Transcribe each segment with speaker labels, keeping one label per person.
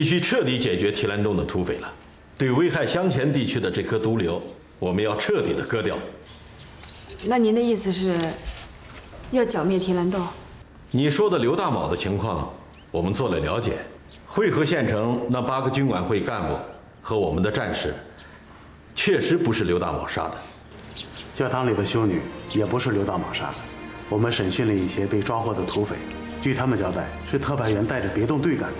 Speaker 1: 必须彻底解决提兰洞的土匪了。对危害湘黔地区的这颗毒瘤，我们要彻底的割掉。
Speaker 2: 那您的意思是，要剿灭提兰洞？
Speaker 1: 你说的刘大卯的情况，我们做了了解。汇合县城那8个军管会干部和我们的战士，确实不是刘大卯杀的。
Speaker 3: 教堂里的修女也不是刘大卯杀的。我们审讯了一些被抓获的土匪，据他们交代，是特派员带着别动队干的。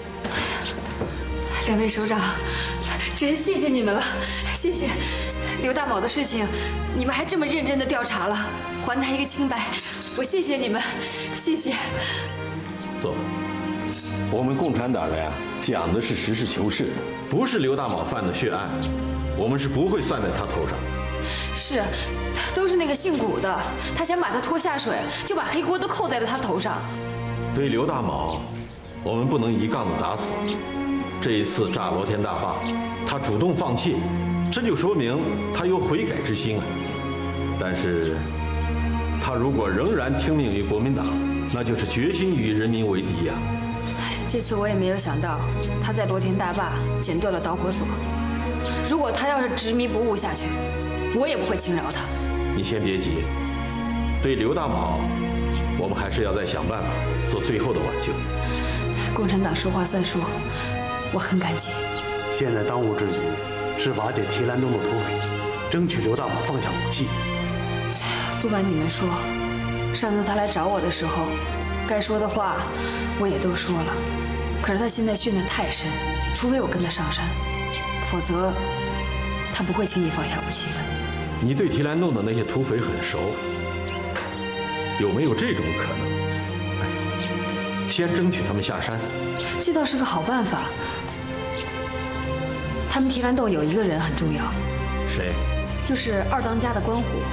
Speaker 2: 两位首长，真谢谢你们了，谢谢。刘大卯的事情，你们还这么认真的调查了，还他一个清白，我谢谢你们，谢谢。
Speaker 1: 坐。我们共产党人啊，讲的是实事求是，不是刘大卯犯的血案，我们是不会算在他头上。
Speaker 2: 是，都是那个姓古的，他想把他拖下水，就把黑锅都扣在了他头上。
Speaker 1: 对刘大卯，我们不能一杠子打死。这一次炸罗田大坝，他主动放弃，这就说明他有悔改之心啊。但是，他如果仍然听命于国民党，那就是决心与人民为敌呀。
Speaker 2: 这次我也没有想到，他在罗田大坝剪断了导火索。如果他要是执迷不悟下去，我也不会轻饶他。
Speaker 1: 你先别急，对刘大卯，我们还是要再想办法做最后的挽救。
Speaker 2: 共产党说话算数，我很感激。
Speaker 3: 现在当务之急是瓦解提兰洞的土匪，争取刘大卯放下武器。
Speaker 2: 不瞒你们说，上次他来找我的时候，该说的话我也都说了。可是他现在训得太深，除非我跟他上山，否则他不会轻易放下武器的。
Speaker 1: 你对提兰洞的那些土匪很熟，有没有这种可能？先争取他们下山，
Speaker 2: 这倒是个好办法。他们提兰洞有一个人很重要，
Speaker 1: 谁？
Speaker 2: 就是二当家的关虎。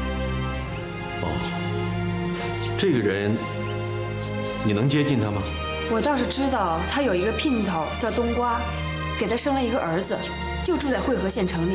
Speaker 1: 哦，这个人，你能接近他吗？
Speaker 2: 我倒是知道他有一个姘头叫冬瓜，给他生了一个儿子，就住在汇合县城里。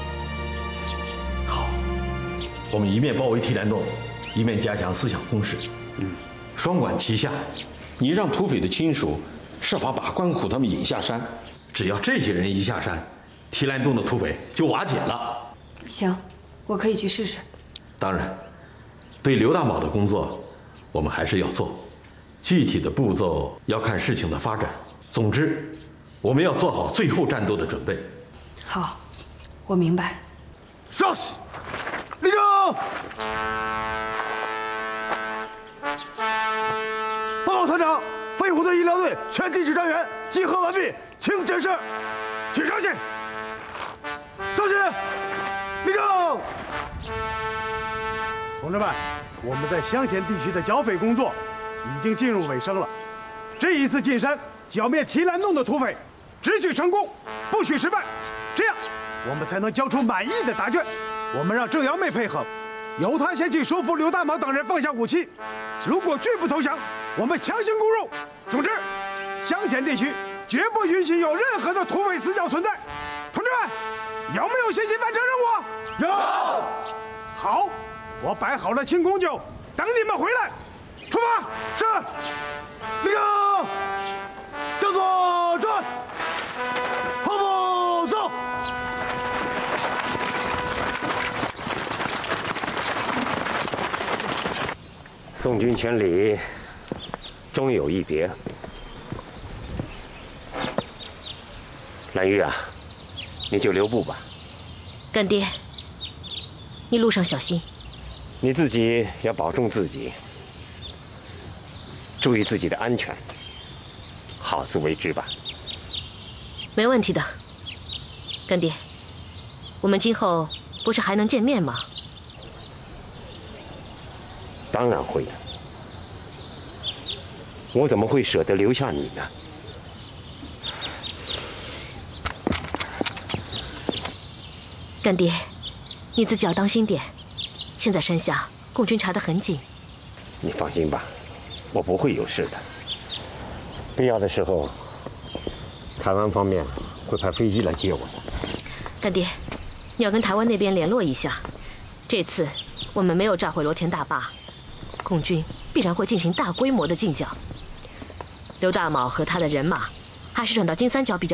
Speaker 1: 好，我们一面包围提兰洞，一面加强思想攻势，双管齐下。你让土匪的亲属设法把关虎他们引下山，只要这些人一下山，提兰洞的土匪就瓦解了。
Speaker 2: 行，我可以去试试。
Speaker 1: 当然，对刘大卯的工作，我们还是要做，具体的步骤要看事情的发展。总之，我们要做好最后战斗的准备。
Speaker 2: 好，我明白。
Speaker 4: 上去，立正。报告团长，飞虎队医疗队全地质专员集合完毕，请指示，请上去。上去，立正。同志们，我们在湘黔地区的剿匪工作已经进入尾声了。这一次进山剿灭提兰洞的土匪，只许成功，不许失败，这样我们才能交出满意的答卷。我们让郑瑶妹配合，由她先去说服刘大卯等人放下武器。如果拒不投降，我们强行攻入。总之，湘黔地区绝不允许有任何的土匪死角存在。同志们，有没有信心完成任务？有。好，我摆好了庆功酒，等你们回来。出发。是。立正。向左转。后步走。
Speaker 5: 送君千里，终有一别。兰玉啊，你就留步吧。
Speaker 6: 干爹，你路上小心。
Speaker 5: 你自己要保重自己，注意自己的安全，好自为之吧。
Speaker 6: 没问题的，干爹。我们今后不是还能见面吗？
Speaker 5: 当然会的。我怎么会舍得留下你呢？
Speaker 6: 干爹，你自己要当心点。现在山下共军查得很紧。
Speaker 5: 你放心吧，我不会有事的。必要的时候，台湾方面会派飞机来接我的。
Speaker 6: 干爹，你要跟台湾那边联络一下。这次我们没有炸毁罗田大坝，共军必然会进行大规模的进剿。刘大卯和他的人马还是转到金三角比较。